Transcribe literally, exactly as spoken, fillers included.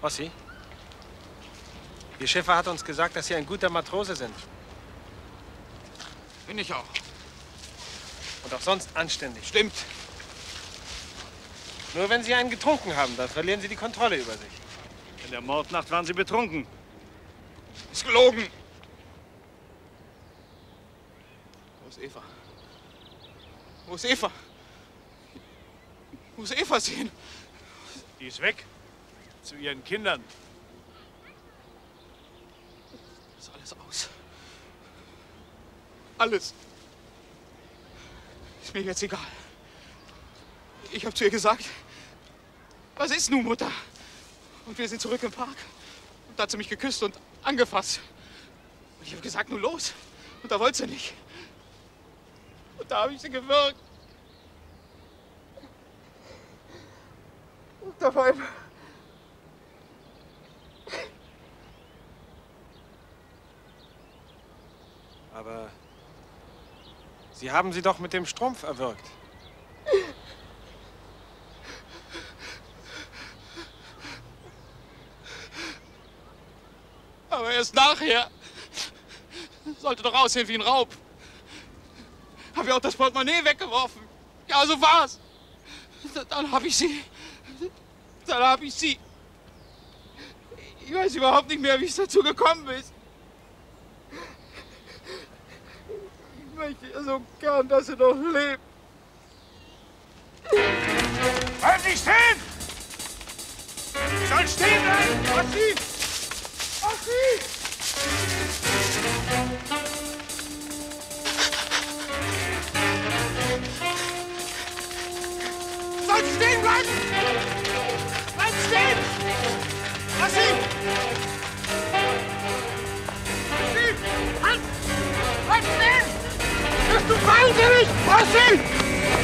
Ossi, Ihr Schiffer hat uns gesagt, dass Sie ein guter Matrose sind. Bin ich auch. Und auch sonst anständig. Stimmt. Nur wenn Sie einen getrunken haben, dann verlieren Sie die Kontrolle über sich. In der Mordnacht waren Sie betrunken. Ist gelogen. Wo ist Eva? Wo ist Eva? Wo ist Eva sehen? Die ist weg. Zu ihren Kindern. Ist alles aus. Alles. Ist mir jetzt egal. Ich habe zu ihr gesagt, was ist nun, Mutter? Und wir sind zurück im Park. Und da hat sie mich geküsst und angefasst. Und ich habe gesagt, nun los. Und da wollte sie nicht. Und da habe ich sie gewürgt. Und auf einmal... Aber Sie haben sie doch mit dem Strumpf erwürgt. Aber erst nachher. Sollte doch aussehen wie ein Raub. Haben wir auch das Portemonnaie weggeworfen. Ja, so war's. Dann habe ich sie. Dann habe ich sie. Ich weiß überhaupt nicht mehr, wie es dazu gekommen ist. Ich möchte ja so gern, dass sie noch lebt. Bleiben Sie stehen! Sie sollen stehen bleiben! Ossi! Ossi! Sollen Sie stehen bleiben? Bleiben Sie stehen! Ossi! Ossi! Halt! Bleib stehen! Bist du wahnsinnig? Ossi!